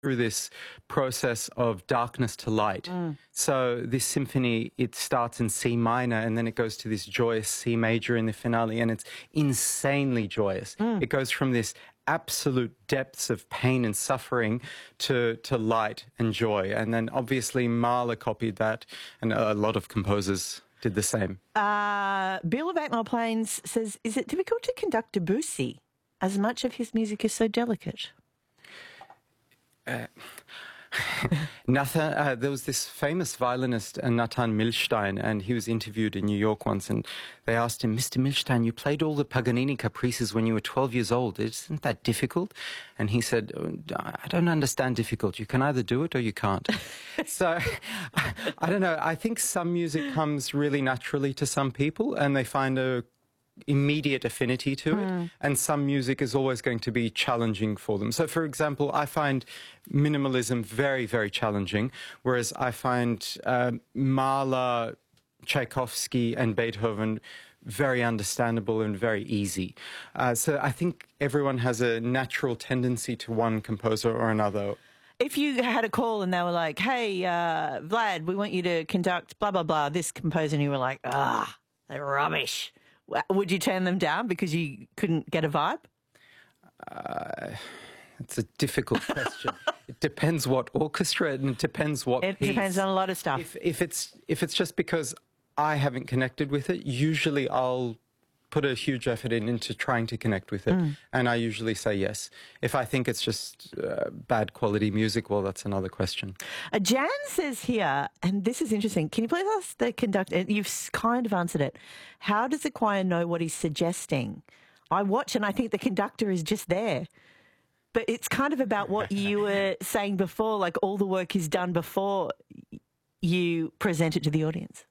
through this process of darkness to light. So this symphony, it starts in C minor and then it goes to this joyous C major in the finale, and it's insanely joyous. It goes from this absolute depths of pain and suffering to light and joy. And then obviously Mahler copied that, and a lot of composers did the same. Bill of 8 Mile Plains says, is it difficult to conduct Debussy as much of his music is so delicate? Nathan, there was this famous violinist, Nathan Milstein, and he was interviewed in New York once, and they asked him, Mr. Milstein, you played all the Paganini caprices when you were 12 years old. Isn't that difficult? And he said, I don't understand difficult. You can either do it or you can't. So, I don't know. I think some music comes really naturally to some people, and they find a immediate affinity to it, and some music is always going to be challenging for them. So, for example, I find minimalism very, very challenging, whereas I find Mahler, Tchaikovsky and Beethoven very understandable and very easy. So I think everyone has a natural tendency to one composer or another. If you had a call and they were like, hey, Vlad, we want you to conduct blah, blah, blah, this composer, and you were like, they're rubbish, would you turn them down because you couldn't get a vibe? It's a difficult question. It depends what orchestra, and it depends what It piece. depends on a lot of stuff. If it's just because I haven't connected with it, usually I'll put a huge effort into trying to connect with it, and I usually say yes. If I think it's just bad quality music, well, that's another question. Jan says here, and this is interesting, can you please ask the conductor, you've kind of answered it, how does the choir know what he's suggesting? I watch and I think the conductor is just there. But it's kind of about what you were saying before, like all the work is done before you present it to the audience.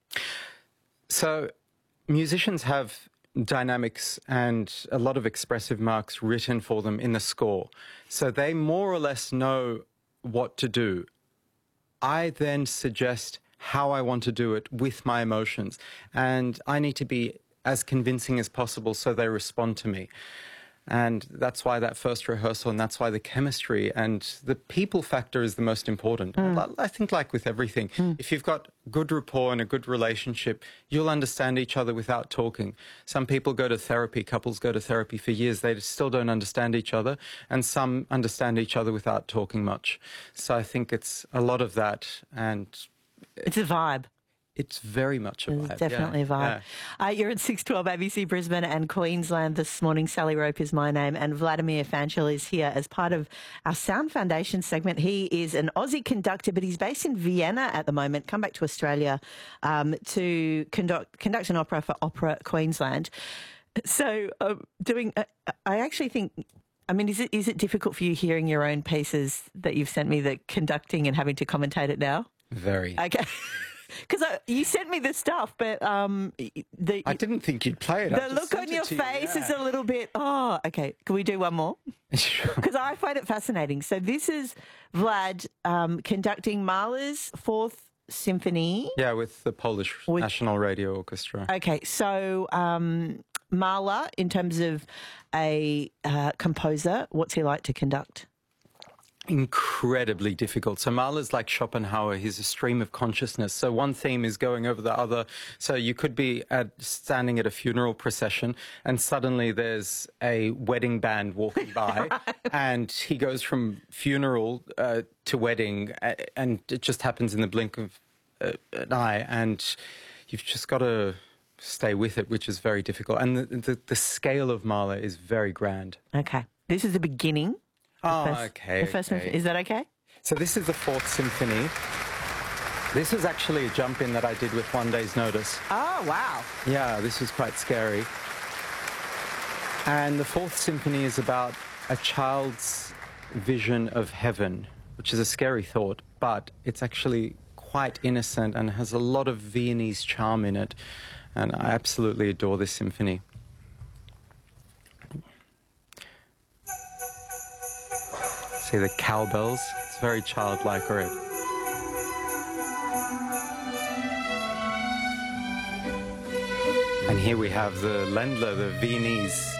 So musicians have dynamics and a lot of expressive marks written for them in the score. So they more or less know what to do. I then suggest how I want to do it with my emotions, and I need to be as convincing as possible so they respond to me. And that's why that first rehearsal, and that's why the chemistry and the people factor is the most important. I think like with everything, if you've got good rapport and a good relationship, you'll understand each other without talking. Some people go to therapy, couples go to therapy for years, they still don't understand each other, and some understand each other without talking much. So I think it's a lot of that, and it's a vibe. It's very much a vibe. It's definitely a vibe. Yeah. You're at 612 ABC Brisbane and Queensland this morning. Sally Rope is my name, and Vladimir Fanchel is here as part of our Sound Foundation segment. He is an Aussie conductor, but he's based in Vienna at the moment, come back to Australia to conduct an opera for Opera Queensland. So I actually think, I mean, is it difficult for you hearing your own pieces that you've sent me, the conducting and having to commentate it now? Very. Okay. Because you sent me the stuff, but I didn't think you'd play it. The look on your face is a little bit, okay. Can we do one more? Sure. Because I find it fascinating. So this is Vlad conducting Mahler's Fourth Symphony. Yeah, with the Polish National Radio Orchestra. Okay, so Mahler, in terms of a composer, what's he like to conduct? Incredibly difficult. So Mahler's like Schopenhauer. He's a stream of consciousness. So one theme is going over the other. So you could be standing at a funeral procession and suddenly there's a wedding band walking by and he goes from funeral to wedding, and it just happens in the blink of an eye, and you've just got to stay with it, which is very difficult. And the scale of Mahler is very grand. Okay. This is the beginning. Okay. Is that okay? So this is the Fourth Symphony. This was actually a jump in that I did with one day's notice. Oh, wow. Yeah, this was quite scary. And the Fourth Symphony is about a child's vision of heaven, which is a scary thought, but it's actually quite innocent and has a lot of Viennese charm in it. And I absolutely adore this symphony. See the cowbells? It's very childlike already. And here we have the Ländler, the Viennese